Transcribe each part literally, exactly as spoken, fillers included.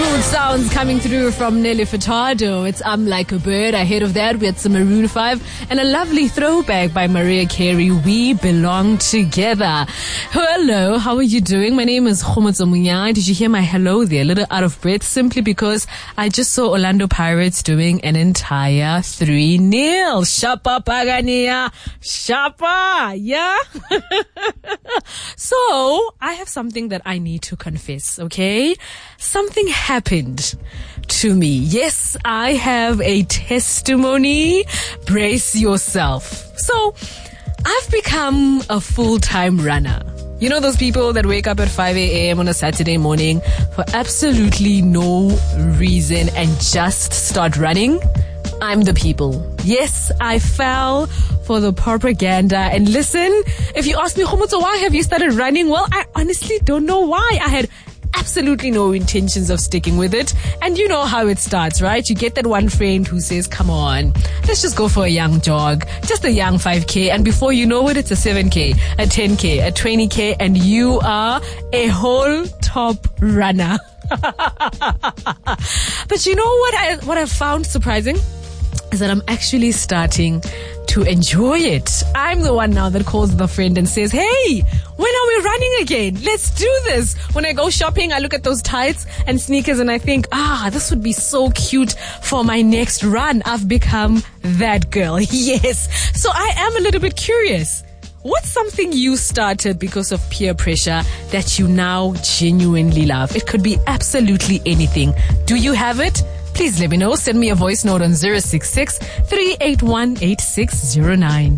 Smooth sounds coming through from Nelly Furtado. It's I'm Like a Bird. Ahead of that, we had some Maroon five and a lovely throwback by Mariah Carey, We Belong Together. Hello, how are you doing? My name is Khomotso Munyai. Did you hear my hello there? A little out of breath simply because I just saw Orlando Pirates doing an entire three nil. Shapa Pagania. Shapa. Yeah? So, I have something that I need to confess, okay? Something happened to me. Yes, I have a testimony. Brace yourself. So, I've become a full-time runner. You know those people that wake up at five a.m. on a Saturday morning for absolutely no reason and just start running? I'm the people. Yes, I fell for the propaganda. And listen, if you ask me, Khomotso, why have you started running? Well, I honestly don't know why. I had absolutely no intentions of sticking with it. And you know how it starts, right? You get that one friend who says, come on, let's just go for a young jog, just a young five K. And before you know it, it's a seven K, a ten K, a twenty K, and you are a whole top runner. But you know what I, what I found surprising is that I'm actually starting to enjoy it. I'm the one now that calls the friend and says, hey, when are we running again? Let's do this. When I go shopping, I look at those tights and sneakers and I think, ah, this would be so cute for my next run. I've become that girl. Yes. So I am a little bit curious. What's something you started because of peer pressure that you now genuinely love? It could be absolutely anything. Do you have it? Please let me know. Send me a voice note on zero six six, three eight one, eight six zero nine.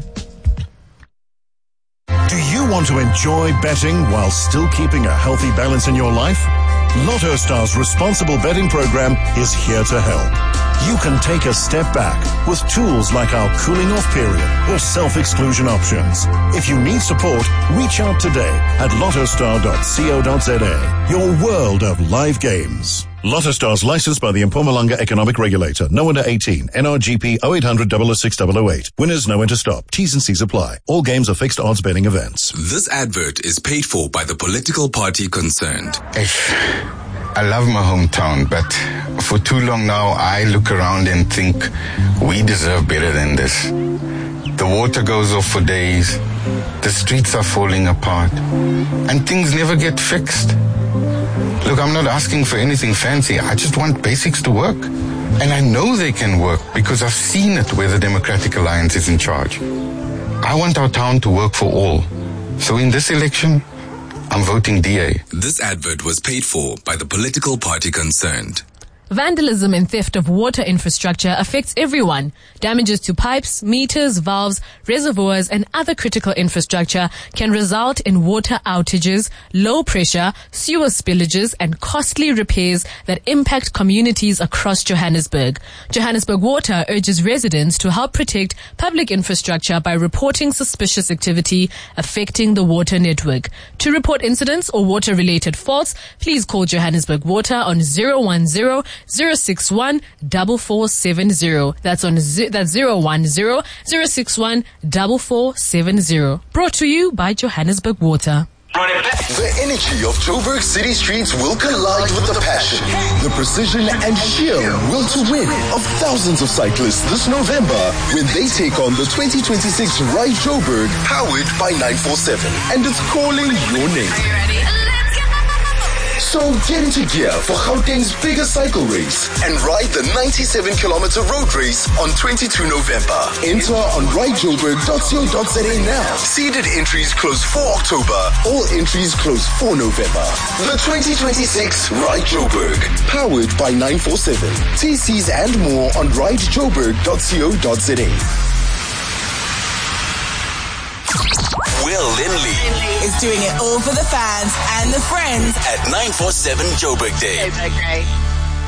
Do you want to enjoy betting while still keeping a healthy balance in your life? Lotto Star's responsible betting program is here to help. You can take a step back with tools like our cooling off period or self-exclusion options. If you need support, reach out today at lottostar dot co dot za. Your world of live games. Lotto Star's licensed by the Mpumalanga Economic Regulator. No under eighteen. N R G P oh eight hundred, double oh six, double oh eight. Winners know when to stop. T's and C's apply. All games are fixed odds betting events. This advert is paid for by the political party concerned. I love my hometown, but for too long now, I look around and think we deserve better than this. The water goes off for days, the streets are falling apart, and things never get fixed. Look, I'm not asking for anything fancy. I just want basics to work. And I know they can work because I've seen it where the Democratic Alliance is in charge. I want our town to work for all. So in this election, I'm voting D A. This advert was paid for by the political party concerned. Vandalism and theft of water infrastructure affects everyone. Damages to pipes, meters, valves, reservoirs, and other critical infrastructure can result in water outages, low pressure, sewer spillages, and costly repairs that impact communities across Johannesburg. Johannesburg Water urges residents to help protect public infrastructure by reporting suspicious activity affecting the water network. To report incidents or water-related faults, please call Johannesburg Water on zero one zero, zero six one, four four seven zero. That's on z- that's zero one zero, zero six one, four four seven zero. Brought to you by Johannesburg Water. The energy of Joburg city streets will collide with the passion, the precision and sheer will to win of thousands of cyclists this November when they take on the twenty twenty-six Ride Joburg, powered by nine four seven, and it's calling your name. Are you ready? So get into gear for Gauteng's biggest cycle race and ride the ninety-seven kilometer road race on the twenty-second of November. Enter on ride joburg dot co dot za now. Seeded entries close for October. All entries close for November. The twenty twenty-six Ride Joburg, powered by nine four seven. T Cs and more on ride joburg dot co dot za. Will Lindley is doing it all for the fans and the friends at nine four seven Joburg Day. Joburg Day.